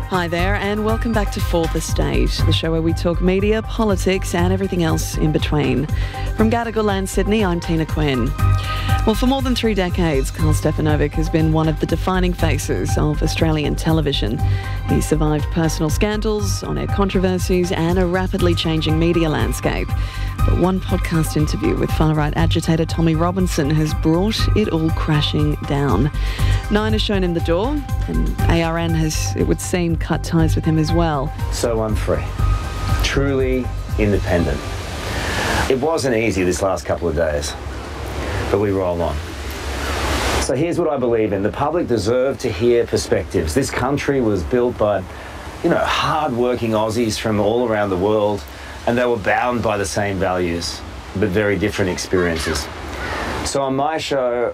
Hi there and welcome back to Fourth Estate, the show where we talk media, politics and everything else in between. From Gadigal Land, Sydney, I'm Tina Quinn. Well, for more than 3 decades, Karl Stefanovic has been one of the defining faces of Australian television. He survived personal scandals, on-air controversies and a rapidly changing media landscape. But one podcast interview with far-right agitator Tommy Robinson has brought it all crashing down. Nine has shown him the door, and ARN has, it would seem, cut ties with him as well. So I'm free. Truly independent. It wasn't easy this last couple of days, but we roll on. So here's what I believe in. The public deserve to hear perspectives. This country was built by, hard-working Aussies from all around the world, and they were bound by the same values, but very different experiences. So on my show,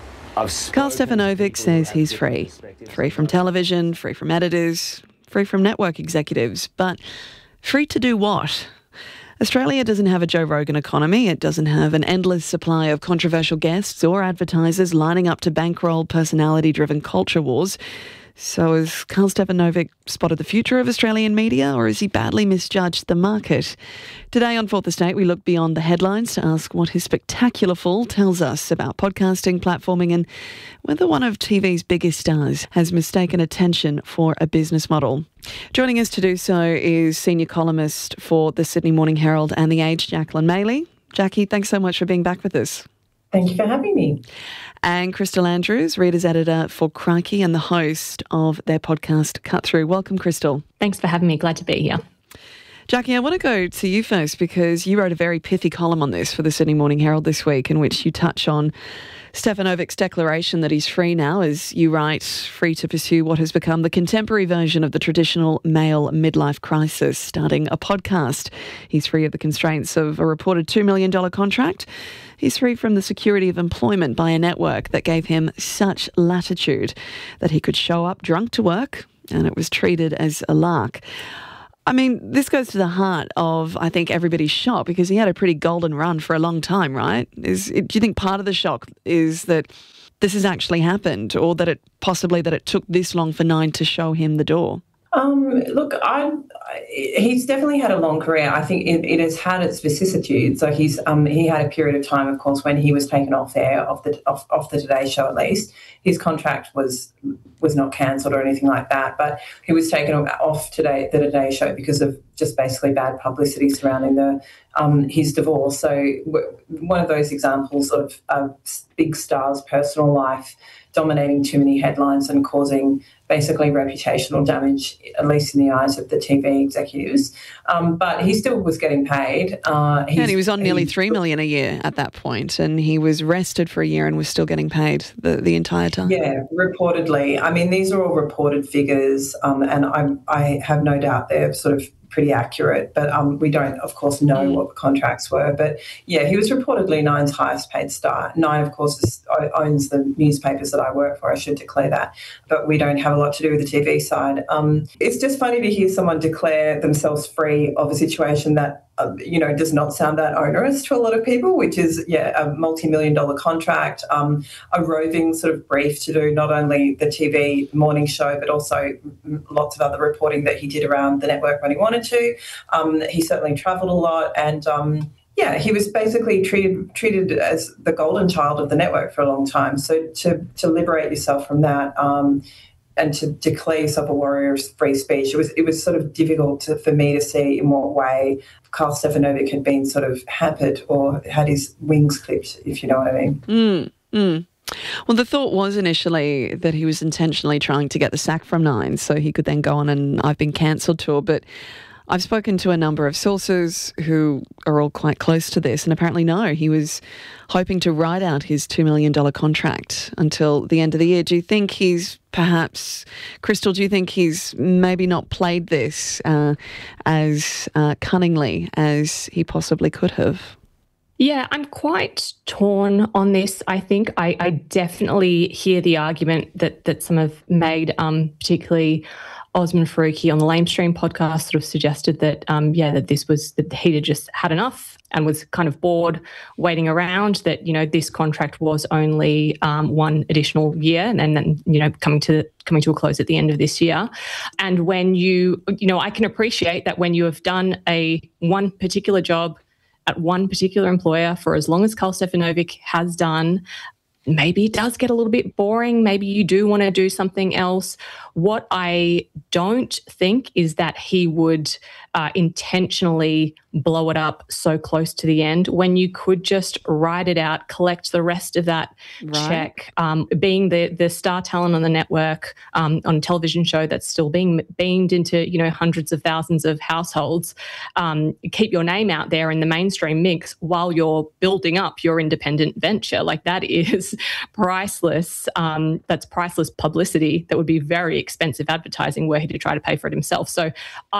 Karl Stefanovic says he's free. Free from television, free from editors, free from network executives. But free to do what? Australia doesn't have a Joe Rogan economy. It doesn't have an endless supply of controversial guests or advertisers lining up to bankroll personality-driven culture wars. So has Karl Stefanovic spotted the future of Australian media, or has he badly misjudged the market? Today on Fourth Estate, we look beyond the headlines to ask what his spectacular fall tells us about podcasting, platforming, and whether one of TV's biggest stars has mistaken attention for a business model. Joining us to do so is senior columnist for the Sydney Morning Herald and The Age, Jacqueline Maley. Jackie, thanks so much for being back with us. Thank you for having me. And Crystal Andrews, reader's editor for Crikey and the host of their podcast Cut Through. Welcome, Crystal. Thanks for having me. Glad to be here. Jackie, I want to go to you first because you wrote a very pithy column on this for the Sydney Morning Herald this week in which you touch on Stefanovic's declaration that he's free now, as you write, free to pursue what has become the contemporary version of the traditional male midlife crisis, starting a podcast. He's free of the constraints of a reported $2 million contract. He's free from the security of employment by a network that gave him such latitude that he could show up drunk to work and it was treated as a lark. I mean, this goes to the heart of, I think, everybody's shock because he had a pretty golden run for a long time, right? Do you think part of the shock is that this has actually happened or that it took this long for Nine to show him the door? Look, he's definitely had a long career. I think it has had its vicissitudes. So he had a period of time, of course, when he was taken off air, off the Today Show at least. His contract was not cancelled or anything like that, but he was taken off the Today Show because of just basically bad publicity surrounding his divorce. So one of those examples of a big star's personal life dominating too many headlines and causing basically reputational damage, at least in the eyes of the TV executives. But he still was getting paid. And he was on nearly $3 million a year at that point, and he was rested for a year and was still getting paid the entire time. Yeah, reportedly. I mean, these are all reported figures, and I have no doubt they're sort of pretty accurate, but we don't, of course, know what the contracts were. But yeah, he was reportedly Nine's highest paid star. Nine, of course, owns the newspapers that I work for. I should declare that, but we don't have a lot to do with the TV side. It's just funny to hear someone declare themselves free of a situation that does not sound that onerous to a lot of people, which is, a multi-million-dollar contract, a roving sort of brief to do not only the TV morning show, but also lots of other reporting that he did around the network when he wanted to. He certainly travelled a lot and, he was basically treated as the golden child of the network for a long time. So to liberate yourself from that, and to declare yourself a warrior of free speech, it was sort of difficult for me to see in what way Karl Stefanovic had been sort of hampered or had his wings clipped, if you know what I mean. Well, the thought was initially that he was intentionally trying to get the sack from Nine so he could then go on an I've been cancelled tour, but I've spoken to a number of sources who are all quite close to this, and apparently no, he was hoping to ride out his $2 million contract until the end of the year. Do you think Crystal, do you think he's maybe not played this as cunningly as he possibly could have? Yeah, I'm quite torn on this. I think I definitely hear the argument that some have made, particularly Osman Faruqi on the Lamestream podcast sort of suggested that, that he'd had just had enough and was kind of bored waiting around, that, this contract was only one additional year and then, coming to a close at the end of this year. And when I can appreciate that when you have done one particular job at one particular employer for as long as Karl Stefanovic has done, maybe it does get a little bit boring. Maybe you do want to do something else. What I don't think is that he would intentionally blow it up so close to the end when you could just ride it out, collect the rest of that check. Being the star talent on the network, on a television show that's still being beamed into, hundreds of thousands of households, keep your name out there in the mainstream mix while you're building up your independent venture. Like, that is priceless. That's priceless publicity that would be very expensive advertising were he to try to pay for it himself. So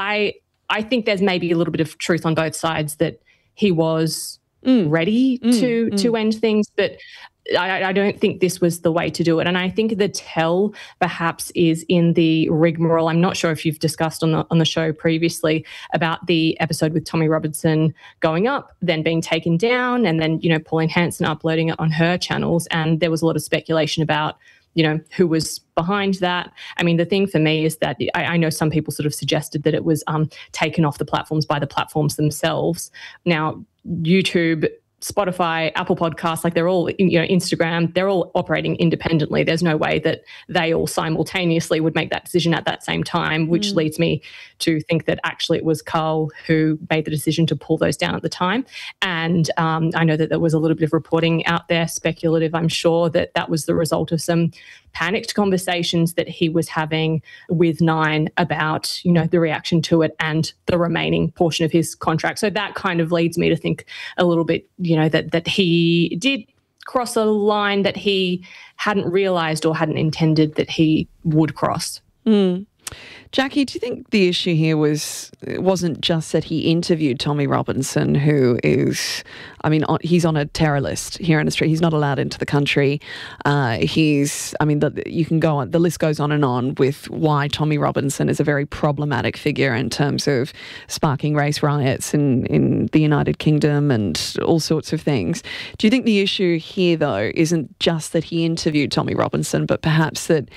I think there's maybe a little bit of truth on both sides that he was ready to end things, but I don't think this was the way to do it. And I think the tell perhaps is in the rigmarole. I'm not sure if you've discussed on the show previously about the episode with Tommy Robinson going up, then being taken down, and then, Pauline Hanson uploading it on her channels. And there was a lot of speculation about, who was behind that. I mean, the thing for me is that I know some people sort of suggested that it was taken off the platforms by the platforms themselves. Now, YouTube, Spotify, Apple Podcasts, like they're all, Instagram, they're all operating independently. There's no way that they all simultaneously would make that decision at that same time, which leads me to think that actually it was Karl who made the decision to pull those down at the time. And I know that there was a little bit of reporting out there, speculative, I'm sure, that was the result of some panicked conversations that he was having with Nine about, the reaction to it and the remaining portion of his contract. So that kind of leads me to think a little bit, that he did cross a line that he hadn't realised or hadn't intended that he would cross. Jackie, do you think the issue here wasn't just that he interviewed Tommy Robinson, who is, he's on a terror list here in Australia. He's not allowed into the country. You can go on, the list goes on with why Tommy Robinson is a very problematic figure in terms of sparking race riots in the United Kingdom and all sorts of things. Do you think the issue here, though, isn't just that he interviewed Tommy Robinson, but perhaps that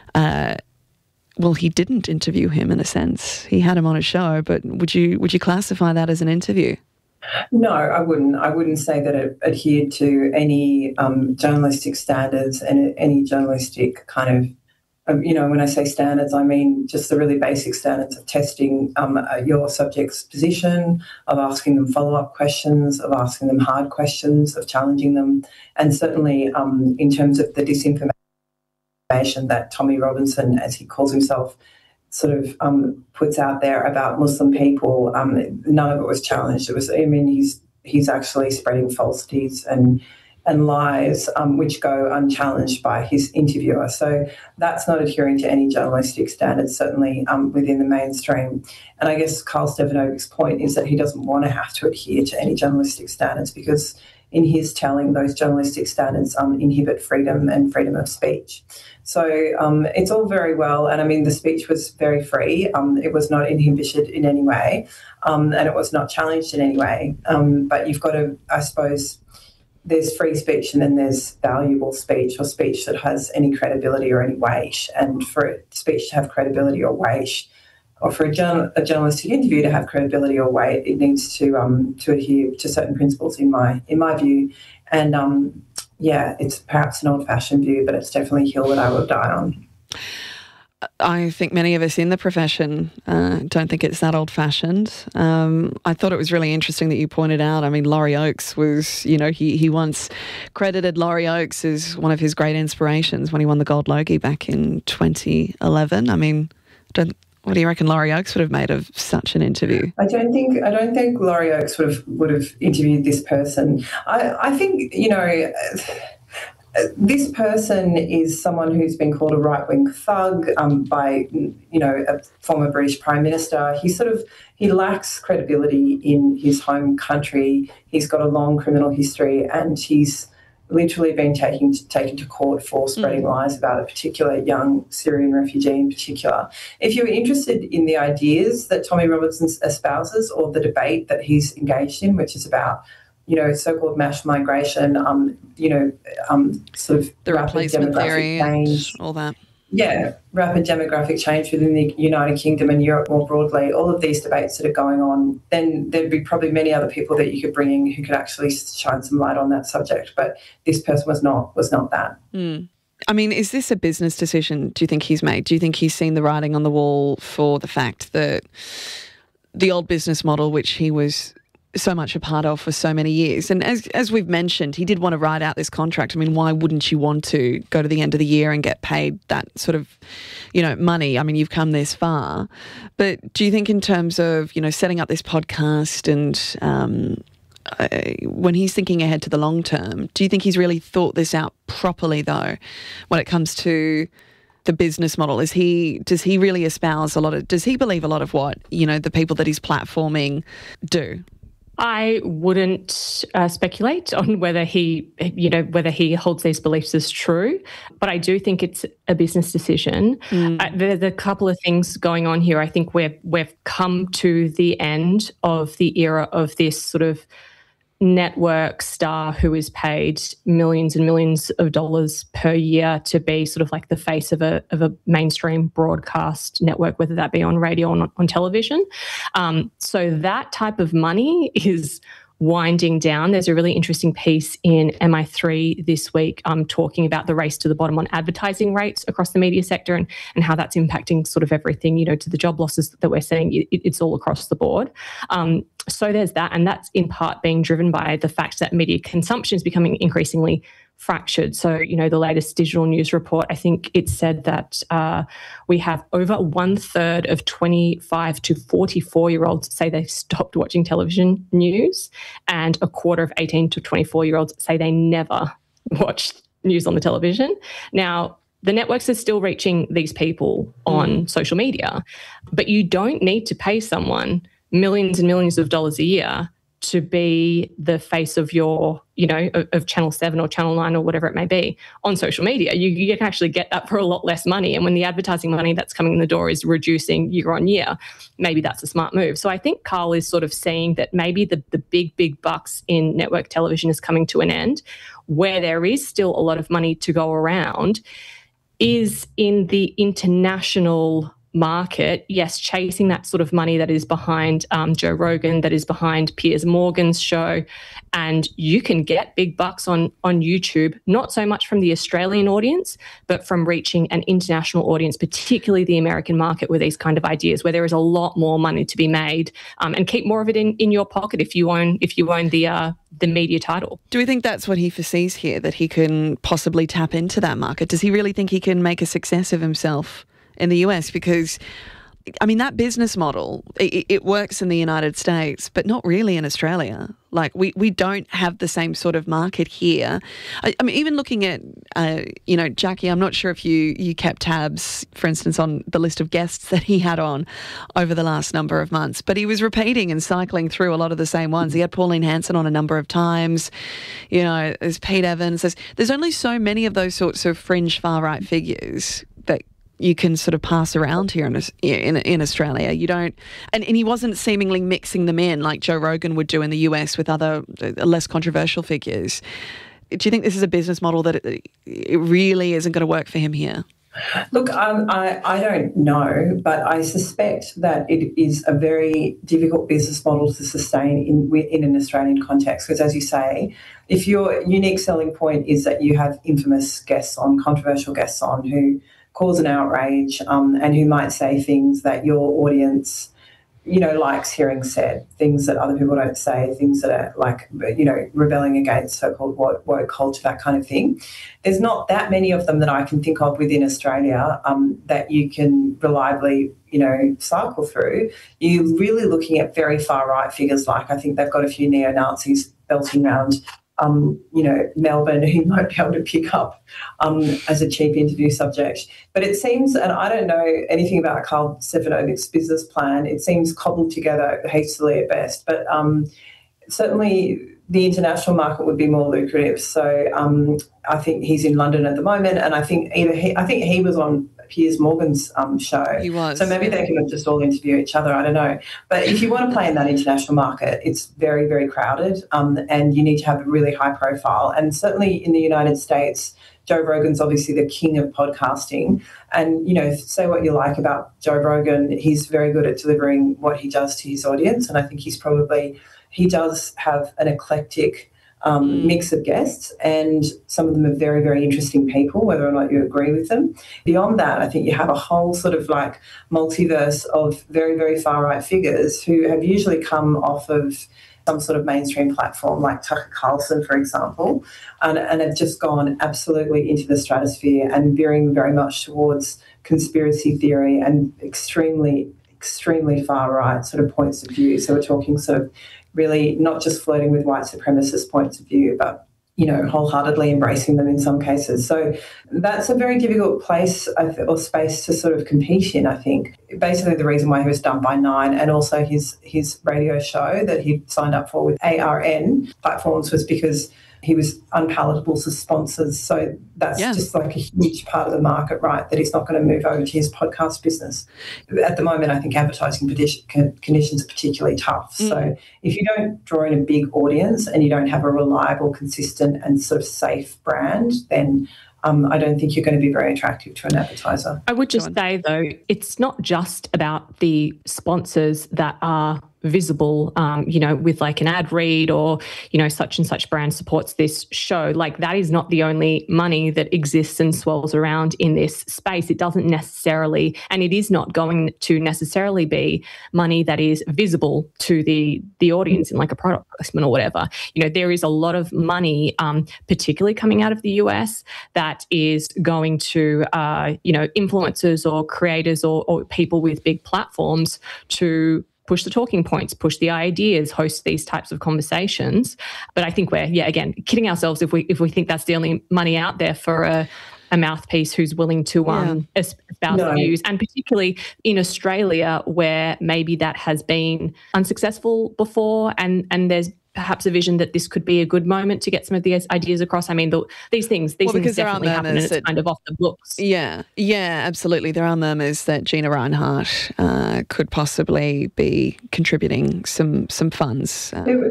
he didn't interview him in a sense? He had him on a show, but would you classify that as an interview? No, I wouldn't. I wouldn't say that it adhered to any journalistic standards and any journalistic kind of, when I say standards, I mean just the really basic standards of testing your subject's position, of asking them follow-up questions, of asking them hard questions, of challenging them, and certainly in terms of the disinformation that Tommy Robinson, as he calls himself, sort of puts out there about Muslim people, none of it was challenged. It was, he's actually spreading falsities and lies which go unchallenged by his interviewer. So that's not adhering to any journalistic standards, certainly within the mainstream. And I guess Karl Stefanovic's point is that he doesn't want to have to adhere to any journalistic standards because in his telling, those journalistic standards inhibit freedom and freedom of speech. So it's all very well, and the speech was very free. It was not inhibited in any way, and it was not challenged in any way. But you've got to, I suppose, there's free speech and then there's valuable speech or speech that has any credibility or any weight. And for speech to have credibility or weight, or for a journalistic interview to have credibility or weight, it needs to adhere to certain principles in my view. And it's perhaps an old-fashioned view, but it's definitely a hill that I will die on. I think many of us in the profession don't think it's that old-fashioned. I thought it was really interesting that you pointed out, Laurie Oakes was, he once credited Laurie Oakes as one of his great inspirations when he won the Gold Logie back in 2011. What do you reckon Laurie Oakes would have made of such an interview? I don't think Laurie Oakes would have interviewed this person. I think This person is someone who's been called a right-wing thug by, a former British Prime Minister. He lacks credibility in his home country. He's got a long criminal history, and he's literally been taken to court for spreading lies about a particular young Syrian refugee in particular. If you're interested in the ideas that Tommy Robinson espouses or the debate that he's engaged in, which is about so-called mass migration, sort of the replacement theory, change, all that. Yeah, rapid demographic change within the United Kingdom and Europe more broadly, all of these debates that are going on, then there'd be probably many other people that you could bring in who could actually shine some light on that subject. But this person was not that. I mean, is this a business decision, do you think he's made? Do you think he's seen the writing on the wall for the fact that the old business model, which he was so much a part of for so many years, and as we've mentioned, he did want to ride out this contract. I mean, why wouldn't you want to go to the end of the year and get paid that sort of, money? I mean, you've come this far. But do you think in terms of, setting up this podcast and when he's thinking ahead to the long term, do you think he's really thought this out properly, though, when it comes to the business model? Does he really espouse does he believe a lot of what, the people that he's platforming do? I wouldn't speculate on whether he holds these beliefs as true, but I do think it's a business decision. There's a couple of things going on here. I think we've come to the end of the era of this sort of network star who is paid millions and millions of dollars per year to be sort of like the face of a mainstream broadcast network, whether that be on radio or on television. So that type of money is winding down. There's a really interesting piece in MI3 this week talking about the race to the bottom on advertising rates across the media sector and how that's impacting sort of everything, to the job losses that we're seeing. It's all across the board. So there's that, and that's in part being driven by the fact that media consumption is becoming increasingly fractured. So, the latest digital news report, I think it said that we have over 1/3 of 25 to 44-year-olds say they've stopped watching television news, and 1/4 of 18 to 24-year-olds say they never watch news on the television. Now, the networks are still reaching these people on social media, but you don't need to pay someone millions and millions of dollars a year to be the face of your, of Channel 7 or Channel 9 or whatever it may be on social media. You can actually get that for a lot less money. And when the advertising money that's coming in the door is reducing year on year, maybe that's a smart move. So I think Carl is sort of seeing that maybe the big bucks in network television is coming to an end. Where there is still a lot of money to go around is in the international market, yes, chasing that sort of money that is behind Joe Rogan, that is behind Piers Morgan's show. And you can get big bucks on YouTube, not so much from the Australian audience, but from reaching an international audience, particularly the American market, with these kind of ideas, where there is a lot more money to be made, and keep more of it in your pocket if you own the media title. Do we think that's what he foresees here, that he can possibly tap into that market? Does he really think he can make a success of himself in the US? Because, I mean, that business model, it works in the United States, but not really in Australia. Like, we don't have the same sort of market here. I mean, even looking at, Jackie, I'm not sure if you kept tabs, for instance, on the list of guests that he had on over the last number of months, but he was repeating and cycling through a lot of the same ones. He had Pauline Hanson on a number of times. There's Pete Evans. There's only so many of those sorts of fringe far-right figures that you can sort of pass around here in Australia. You don't, and he wasn't seemingly mixing them in like Joe Rogan would do in the US with other less controversial figures. Do you think this is a business model that it really isn't going to work for him here? Look, I don't know, but I suspect that it is a very difficult business model to sustain in an Australian context, because, as you say, if your unique selling point is that you have infamous guests on, controversial guests on, who cause an outrage and who might say things that your audience, likes hearing said, things that other people don't say, things that are like, rebelling against so-called woke culture, that kind of thing. There's not that many of them that I can think of within Australia that you can reliably, cycle through. You're really looking at very far-right figures, like I think they've got a few neo-Nazis belting around Melbourne, who might be able to pick up as a cheap interview subject. But it seems, and I don't know anything about Karl Stefanovic's business plan, it seems cobbled together hastily at best. But certainly the international market would be more lucrative. So I think he's in London at the moment, and I think he was on Piers Morgan's show. He was. So maybe they can just all interview each other. I don't know. But if you want to play in that international market, it's very, very crowded, and you need to have a really high profile. And certainly in the United States, Joe Rogan's obviously the king of podcasting. And, say what you like about Joe Rogan, he's very good at delivering what he does to his audience. And I think he does have an eclectic mix of guests, and some of them are very, very interesting people, whether or not you agree with them. Beyond that, I think you have a whole sort of like multiverse of very, very far-right figures who have usually come off of some sort of mainstream platform like Tucker Carlson, for example, and have just gone absolutely into the stratosphere and veering very much towards conspiracy theory and extremely, extremely far-right sort of points of view. So we're talking sort of really not just flirting with white supremacist points of view, but, wholeheartedly embracing them in some cases. So that's a very difficult place or space to sort of compete in, I think. Basically the reason why he was dumped by Nine, and also his radio show that he signed up for with ARN platforms, was because he was unpalatable to sponsors. So that's just like a huge part of the market, right, that he's not going to move over to his podcast business. At the moment, I think advertising conditions are particularly tough. So if you don't draw in a big audience and you don't have a reliable, consistent and sort of safe brand, then I don't think you're going to be very attractive to an advertiser. I would just say, though, it's not just about the sponsors that are visible, with like an ad read or, such and such brand supports this show. Like that is not the only money that exists and swirls around in this space. It doesn't necessarily, and it is not going to necessarily be money that is visible to the audience in like a product placement or whatever. There is a lot of money, particularly coming out of the US, that is going to, influencers or creators or people with big platforms to push the talking points, push the ideas, host these types of conversations. But I think we're, again, kidding ourselves if we think that's the only money out there for a mouthpiece who's willing to espouse views, and particularly in Australia where maybe that has been unsuccessful before, and there's perhaps a vision that this could be a good moment to get some of these ideas across. I mean, these things definitely happen, and it's kind of off the books. Yeah, absolutely. There are murmurs that Gina Rinehart could possibly be contributing some funds.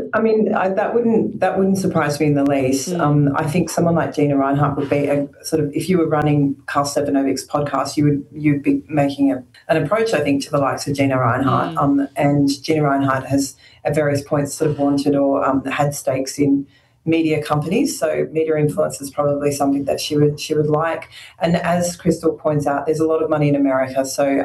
That wouldn't surprise me in the least. I think someone like Gina Rinehart would be a sort of, if you were running Karl Stefanovic's podcast, you'd be making an approach, I think, to the likes of Gina Rinehart. And Gina Rinehart has at various points sort of wanted or had stakes in media companies. So media influence is probably something that she would like. And as Crystal points out, there's a lot of money in America. So,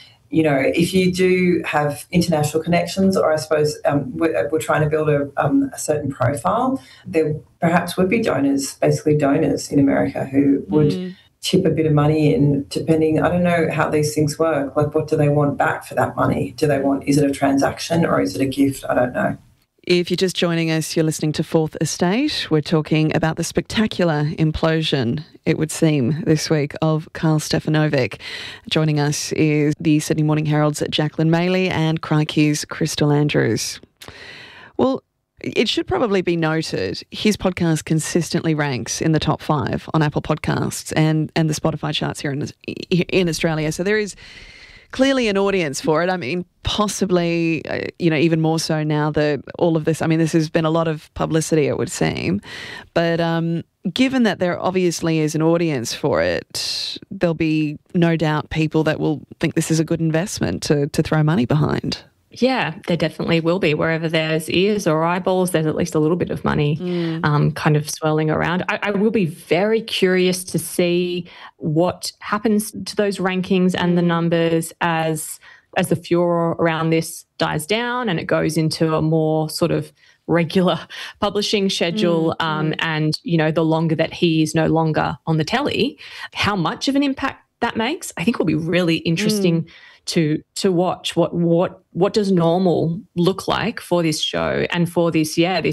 if you do have international connections, or I suppose we're trying to build a certain profile, there perhaps would be donors in America who would chip a bit of money in, depending, I don't know how these things work. Like, what do they want back for that money? Is it a transaction or is it a gift? I don't know. If you're just joining us, you're listening to Fourth Estate. We're talking about the spectacular implosion, it would seem, this week of Karl Stefanovic. Joining us is the Sydney Morning Herald's Jacqueline Maley and Crikey's Crystal Andrews. Well, it should probably be noted, his podcast consistently ranks in the top 5 on Apple Podcasts and the Spotify charts here in Australia. So there is clearly an audience for it. I mean, possibly, even more so now that all of this, this has been a lot of publicity, it would seem. But given that there obviously is an audience for it, there'll be no doubt people that will think this is a good investment to throw money behind. Yeah, there definitely will be. Wherever there's ears or eyeballs, there's at least a little bit of money kind of swirling around. I will be very curious to see what happens to those rankings and the numbers as the furor around this dies down and it goes into a more sort of regular publishing schedule and, the longer that he is no longer on the telly, how much of an impact that makes, I think will be really interesting to watch. What does normal look like for this show and for this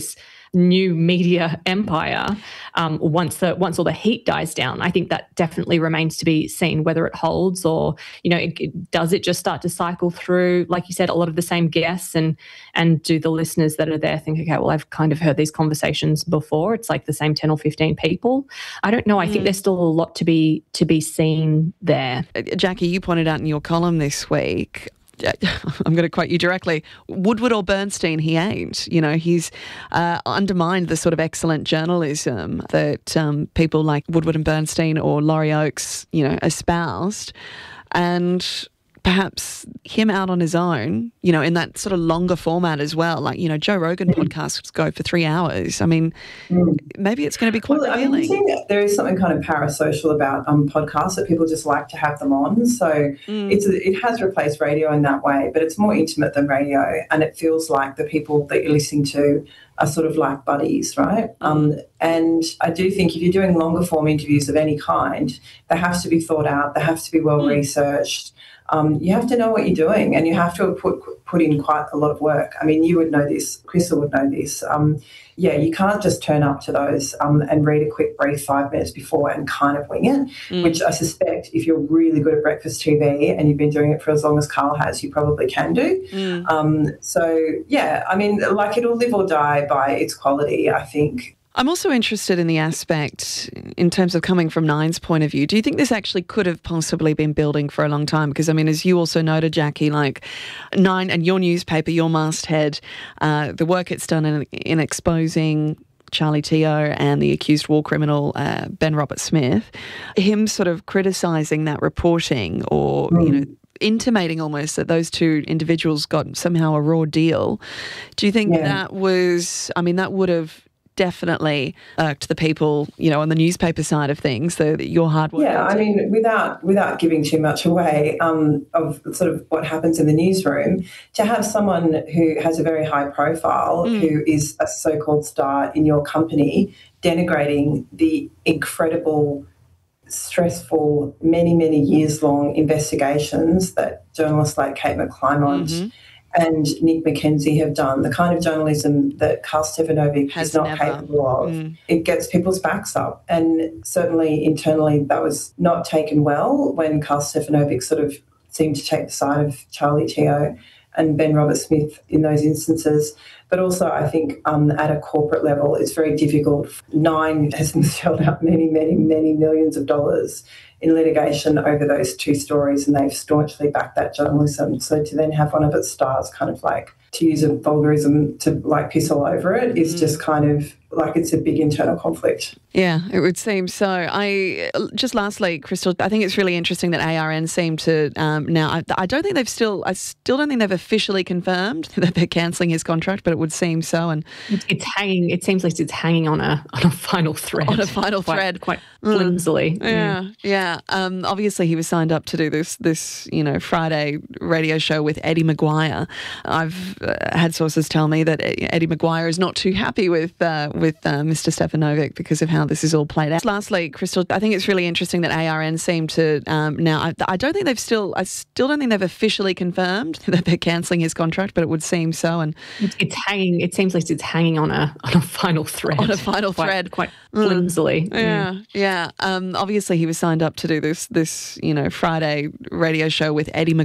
new media empire once all the heat dies down. I think that definitely remains to be seen whether it holds, or does it just start to cycle through, like you said, a lot of the same guests, and do the listeners that are there think, okay, well, I've kind of heard these conversations before. It's like the same 10 or 15 people. I don't know. I think there's still a lot to be seen there. Jackie, you pointed out in your column this week, I'm going to quote you directly, Woodward or Bernstein, he ain't. He's undermined the sort of excellent journalism that people like Woodward and Bernstein or Laurie Oakes, espoused. And perhaps him out on his own, in that sort of longer format as well. Like, Joe Rogan podcasts go for 3 hours. I mean, maybe it's going to be quite revealing. I think there is something kind of parasocial about podcasts that people just like to have them on. So it has replaced radio in that way, but it's more intimate than radio, and it feels like the people that you're listening to are sort of like buddies, right? And I do think if you're doing longer form interviews of any kind, they have to be thought out, they have to be well researched. You have to know what you're doing, and you have to have put in quite a lot of work. I mean, you would know this, Crystal would know this. You can't just turn up to those and read a quick brief 5 minutes before and kind of wing it, which I suspect if you're really good at breakfast TV and you've been doing it for as long as Carl has, you probably can do. I mean, like, it'll live or die by its quality, I think. I'm also interested in the aspect in terms of coming from Nine's point of view. Do you think this actually could have possibly been building for a long time? Because, I mean, as you also noted, Jackie, like Nine and your newspaper, your masthead, the work it's done in exposing Charlie Teo and the accused war criminal Ben Roberts-Smith, him sort of criticising that reporting or, intimating almost that those two individuals got somehow a raw deal. Do you think that would have definitely irked the people, on the newspaper side of things, your hard work? Yeah, I mean, without giving too much away of sort of what happens in the newsroom, to have someone who has a very high profile, who is a so-called star in your company, denigrating the incredible, stressful, many, many years-long investigations that journalists like Kate McClymont and Nick McKenzie have done, the kind of journalism that Karl Stefanovic is not capable of, it gets people's backs up. And certainly internally that was not taken well when Karl Stefanovic sort of seemed to take the side of Charlie Teo and Ben Roberts-Smith in those instances. But also I think at a corporate level it's very difficult. Nine has shelled out many, many, many millions of dollars in litigation over those two stories, and they've staunchly backed that journalism. So to then have one of its stars kind of like, to use a vulgarism, to like piss all over it is just kind of like it's a big internal conflict. Yeah, it would seem so. Just lastly, Crystal, I think it's really interesting that ARN seem to now. I still don't think they've officially confirmed that they're cancelling his contract, but it would seem so. And it's hanging. It seems like it's hanging on a final thread. On a final thread, quite flimsily. Yeah. Obviously, he was signed up to do this Friday radio show with Eddie Maguire. I've had sources tell me that Eddie Maguire is not too happy with Mr. Stefanovic because of how this is all played out. Lastly, Crystal, I think it's really interesting that ARN seem to now. I still don't think they've officially confirmed that they're cancelling his contract, but it would seem so. And it's hanging. It seems like it's hanging on a final thread. On a final thread, quite flimsily. Yeah. Obviously, he was signed up to do this Friday radio show with Eddie Maguire.